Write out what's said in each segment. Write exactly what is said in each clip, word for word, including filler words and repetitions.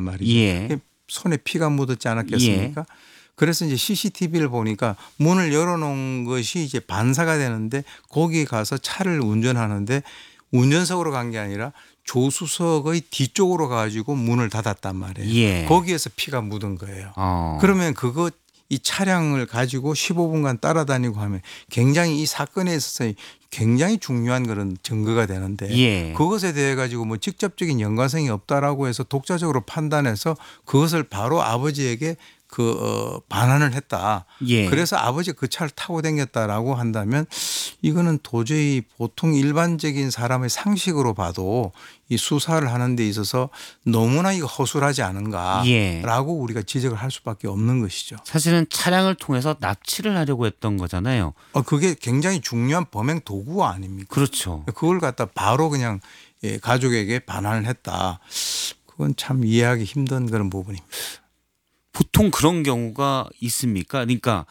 말이죠. 예. 손에 피가 묻었지 않았겠습니까? 예. 그래서 이제 씨씨티비를 보니까 문을 열어놓은 것이 이제 반사가 되는데 거기 가서 차를 운전하는데 운전석으로 간 게 아니라 조수석의 뒤쪽으로 가지고 문을 닫았단 말이에요. 예. 거기에서 피가 묻은 거예요. 어. 그러면 그거 이 차량을 가지고 십오 분간 따라다니고 하면 굉장히 이 사건에 있어서 굉장히 중요한 그런 증거가 되는데 예. 그것에 대해 가지고 뭐 직접적인 연관성이 없다라고 해서 독자적으로 판단해서 그것을 바로 아버지에게 그 어, 반환을 했다. 예. 그래서 아버지가 그 차를 타고 다녔다라고 한다면 이거는 도저히 보통 일반적인 사람의 상식으로 봐도 이 수사를 하는 데 있어서 너무나 이거 허술하지 않은가라고 예. 우리가 지적을 할 수밖에 없는 것이죠. 사실은 차량을 통해서 납치를 하려고 했던 거잖아요. 어, 그게 굉장히 중요한 범행 도구 아닙니까? 그렇죠. 그걸 갖다 바로 그냥 예, 가족에게 반환을 했다. 그건 참 이해하기 힘든 그런 부분입니다. 보통 그런 경우가 있습니까? 그러니까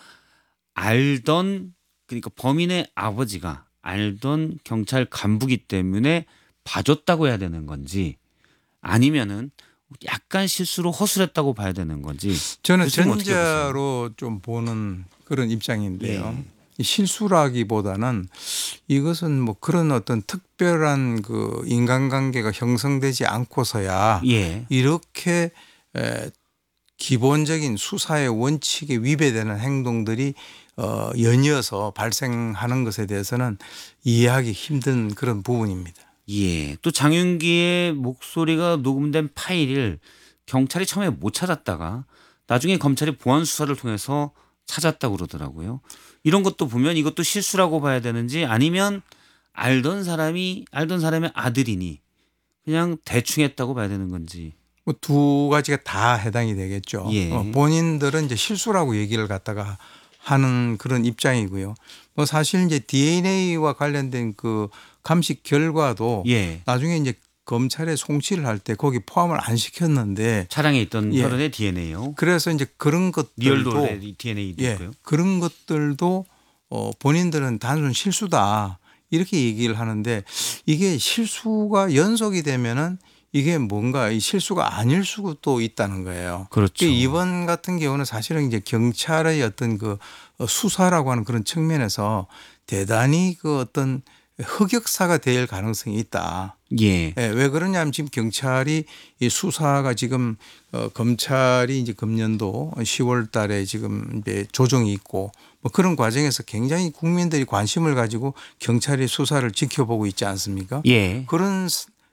알던 그러니까 범인의 아버지가 알던 경찰 간부기 때문에 봐줬다고 해야 되는 건지 아니면은 약간 실수로 허술했다고 봐야 되는 건지 저는 전자로 좀 보는 그런 입장인데요. 예. 실수라기보다는 이것은 뭐 그런 어떤 특별한 그 인간관계가 형성되지 않고서야 예. 이렇게 에 기본적인 수사의 원칙에 위배되는 행동들이 어, 연이어서 발생하는 것에 대해서는 이해하기 힘든 그런 부분입니다. 예. 또 장윤기의 목소리가 녹음된 파일을 경찰이 처음에 못 찾았다가 나중에 검찰이 보안 수사를 통해서 찾았다고 그러더라고요. 이런 것도 보면 이것도 실수라고 봐야 되는지 아니면 알던 사람이 알던 사람의 아들이니 그냥 대충 했다고 봐야 되는 건지. 뭐 두 가지가 다 해당이 되겠죠. 예. 어, 본인들은 이제 실수라고 얘기를 갖다가 하는 그런 입장이고요. 뭐 사실 이제 디엔에이와 관련된 그 감식 결과도 예. 나중에 이제 검찰에 송치를 할 때 거기 포함을 안 시켰는데 차량에 있던 예. 혈흔의 디엔에이요. 그래서 이제 그런 것들도 리얼도 디엔에이도 예. 있고요. 그런 것들도 어, 본인들은 단순 실수다 이렇게 얘기를 하는데 이게 실수가 연속이 되면은 이게 뭔가 이 실수가 아닐 수도 있다는 거예요. 그렇죠. 이번 같은 경우는 사실은 이제 경찰의 어떤 그 수사라고 하는 그런 측면에서 대단히 그 어떤 흑역사가 될 가능성이 있다. 예. 예, 왜 그러냐면 지금 경찰이 이 수사가 지금 어, 검찰이 이제 금년도 시월 달에 지금 이제 조정이 있고 뭐 그런 과정에서 굉장히 국민들이 관심을 가지고 경찰이 수사를 지켜보고 있지 않습니까? 예. 그런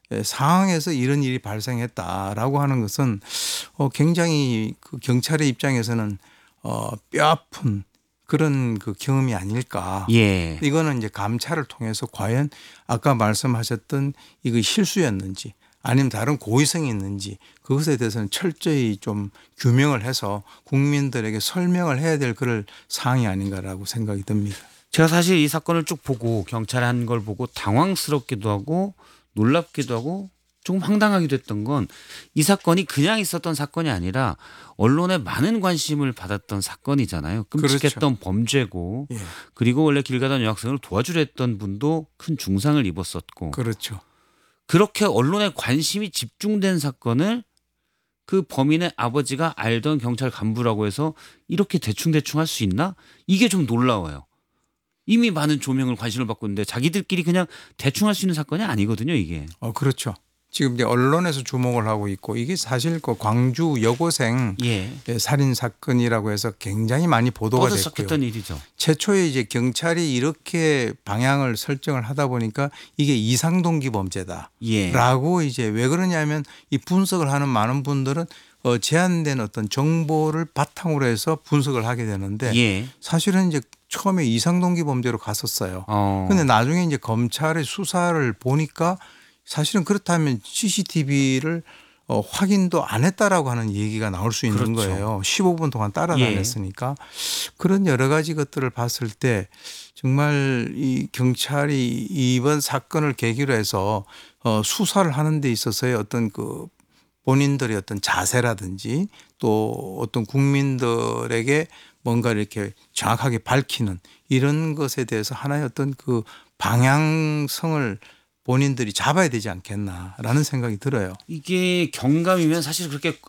상황에서 이런 일이 발생했다라고 하는 것은 어 굉장히 그 경찰의 입장에서는 어 뼈아픈 그런 그 경험이 아닐까. 예. 이거는 이제 감찰을 통해서 과연 아까 말씀하셨던 이거 실수였는지 아니면 다른 고의성이 있는지 그것에 대해서는 철저히 좀 규명을 해서 국민들에게 설명을 해야 될 그럴 사항이 아닌가라고 생각이 듭니다. 제가 사실 이 사건을 쭉 보고 경찰이 한 걸 보고 당황스럽기도 하고 놀랍기도 하고 조금 황당하기도 했던 건 이 사건이 그냥 있었던 사건이 아니라 언론에 많은 관심을 받았던 사건이잖아요. 끔찍했던 그렇죠. 범죄고 예. 그리고 원래 길 가던 여학생을 도와주려 했던 분도 큰 중상을 입었었고 그렇죠. 그렇게 언론에 관심이 집중된 사건을 그 범인의 아버지가 알던 경찰 간부라고 해서 이렇게 대충대충 할 수 있나? 이게 좀 놀라워요. 이미 많은 조명을 관심을 받고 있는데 자기들끼리 그냥 대충 할 수 있는 사건이 아니거든요, 이게. 어, 그렇죠. 지금 이제 언론에서 주목을 하고 있고 이게 사실 그 광주 여고생 예. 살인 사건이라고 해서 굉장히 많이 보도가 됐고요. 떠들썩했던 일이죠. 최초에 이제 경찰이 이렇게 방향을 설정을 하다 보니까 이게 이상동기 범죄다라고 예. 이제 왜 그러냐면 이 분석을 하는 많은 분들은 어, 제한된 어떤 정보를 바탕으로 해서 분석을 하게 되는데 예. 사실은 이제 처음에 이상동기 범죄로 갔었어요. 그런데 어. 나중에 이제 검찰의 수사를 보니까 사실은 그렇다면 씨씨티비를 어, 확인도 안 했다라고 하는 얘기가 나올 수 있는 그렇죠. 거예요. 십오 분 동안 따라다녔으니까. 예. 그런 여러 가지 것들을 봤을 때 정말 이 경찰이 이번 사건을 계기로 해서 어, 수사를 하는 데 있어서의 어떤 그 본인들의 어떤 자세라든지 또 어떤 국민들에게 뭔가 이렇게 정확하게 밝히는 이런 것에 대해서 하나의 어떤 그 방향성을 본인들이 잡아야 되지 않겠나라는 생각이 들어요. 이게 경감이면 사실 그렇게